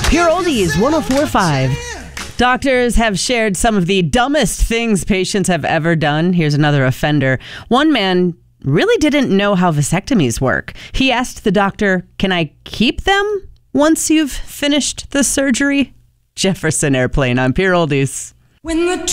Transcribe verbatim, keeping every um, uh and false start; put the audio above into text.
Pure Oldies, one oh four point five. Doctors have shared some of the dumbest things patients have ever done. Here's another offender. One man really didn't know how vasectomies work. He asked the doctor, "Can I keep them once you've finished the surgery?" Jefferson Airplane on Pure Oldies. When the